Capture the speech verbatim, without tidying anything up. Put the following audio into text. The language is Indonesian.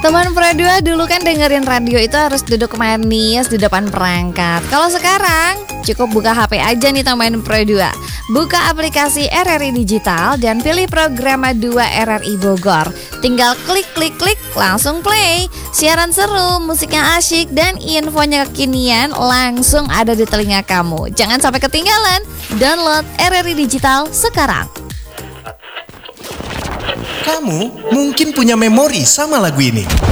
Teman Pro dua dulu kan dengerin radio itu harus duduk manis di depan perangkat. Kalau sekarang cukup buka H P aja nih teman Pro dua. Buka aplikasi R R I Digital dan pilih program dua R R I Bogor. Tinggal klik-klik-klik langsung play. Siaran seru, musiknya asyik, dan infonya kekinian langsung ada di telinga kamu. Jangan sampai ketinggalan. Download R R I Digital sekarang. Kamu mungkin punya memori sama lagu ini.